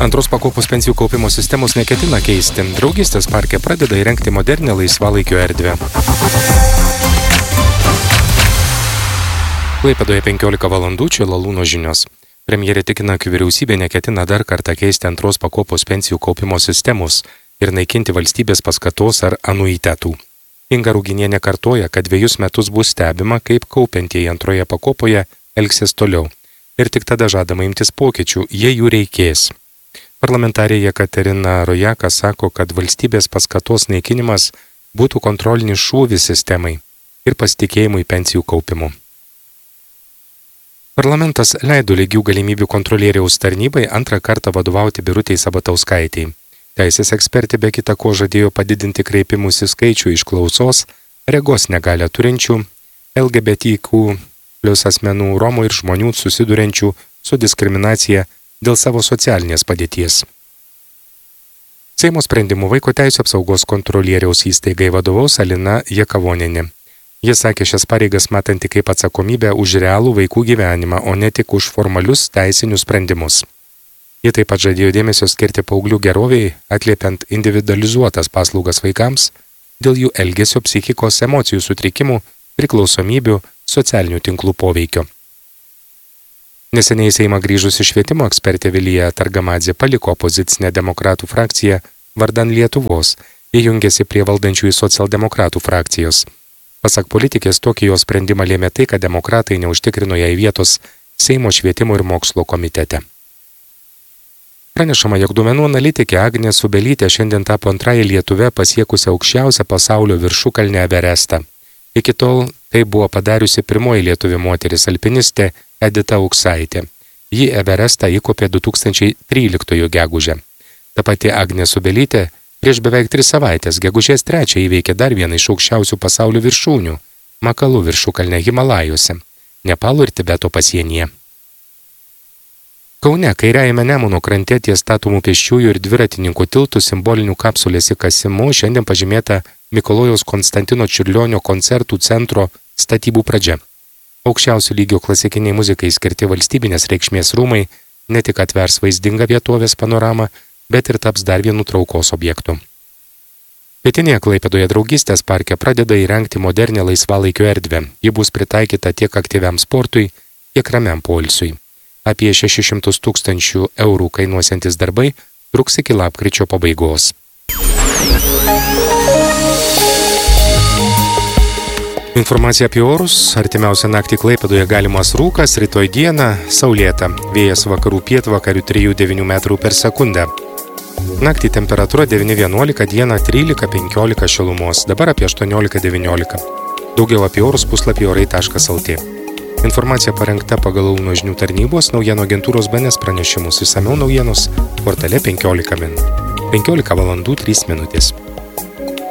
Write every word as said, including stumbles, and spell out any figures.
Antros pakopos pensijų kaupimo sistemos neketina keisti. Draugystės parke pradeda įrengti modernę laisvalaikio erdvę. Klaipėdoje penkiolika valandų, čia Lalūno žinios. Premjerė tikina, kad vyriausybė neketina dar kartą keisti antros pakopos pensijų kaupimo sistemos ir naikinti valstybės paskatos ar anuitetų. Inga Ruginienė kartoja, kad dviejus metus bus stebima, kaip kaupiantieji antroje pakopoje elgsis toliau. Ir tik tada žadama imtis pokyčių, jei jų reikės. Parlamentarė Jekaterina Rojaka sako, kad valstybės paskatos naikinimas būtų kontrolinis šūvis sistemai ir pasitikėjimui pensijų kaupimu. Parlamentas leido lygių galimybių kontrolieriaus tarnybai antrą kartą vadovauti Birutei Sabatauskaitei. Teisės ekspertė be kita ko žadėjo padidinti kreipimusi skaičių iš klausos, regos negalią turinčių, L G B T Q plus asmenų, romų ir žmonių susiduriančių su diskriminacija dėl savo socialinės padėties. Seimo sprendimu vaiko teisių apsaugos kontrolieriaus įstaigai vadovaus Alina Jakavonienė. Jis sakė šias pareigas matanti kaip atsakomybę už realų vaikų gyvenimą, o ne tik už formalius teisinius sprendimus. Jie taip pat žadėjo dėmesio skirti paauglių geroviai, atliepiant individualizuotas paslaugas vaikams dėl jų elgesio, psichikos, emocijų sutrikimų, priklausomybių, socialinių tinklų poveikio. Neseniai į Seimą grįžusi švietimo ekspertė Vilija Targamadzė paliko opozicinę demokratų frakciją vardan Lietuvos ir jungėsi prie valdančiųjų socialdemokratų frakcijos. Pasak politikės, tokį jo sprendimą lėmė tai, kad demokratai neužtikrino jai vietos Seimo švietimo ir mokslo komitete. Pranešama, jog duomenų analitikė Agnė Subelytė šiandien tapo antrąją Lietuvę pasiekusią aukščiausią pasaulio viršukalnę Everestą. Iki tol tai buvo padariusi pirmoji lietuvių moteris alpinistė Edita Uksaitė. Ji Everestą įkopė du tūkstančiai tryliktųjų gegužę. Ta pati Agnė Subelytė prieš beveik tris savaitės gegužės trečią įveikė dar vieną iš aukščiausių pasaulio viršūnių – Makalų viršukalnę Himalajuose, Nepalo ir Tibeto pasienyje. Kaune, kairiajame Nemuno krante ties statomų pėsčiųjų ir dviratininkų tiltų simbolinių kapsulės įkasimu šiandien pažymėta Mikalojaus Konstantino Čiurlionio koncertų centro statybų pradžia. Aukščiausių lygio klasikiniai muzikai skirti valstybinės reikšmės rūmai ne tik atvers vaizdingą vietovės panoramą, bet ir taps dar vienu traukos objektu. Pietinėje Klaipėdoje Draugystės parke pradeda įrengti modernę laisvalaikio erdvę. Ji bus pritaikyta tiek aktyviam sportui, tiek ramiam poilsiui. Apie šešis šimtus tūkstančių eurų kainuosiantis darbai truks iki lapkričio pabaigos. Informacija apie orus. Artimiausią naktį Klaipėdoje galimas rūkas, rytoj dieną saulėta. Vėjas vakarų pietvakarių trijų devynių metrų per sekundę. Naktį temperatūra devyni vienuolika, dieną trylika penkiolika šilumos, dabar apie aštuoniolika devyniolika. Daugiau apie orus puslapį orai taškas lt. Informacija parengta pagal Lalūno žinių tarnybos naujienų agentūros B N S pranešimus. Išsamiau naujienos portale penkiolika min. penkiolika valandų trys minutės.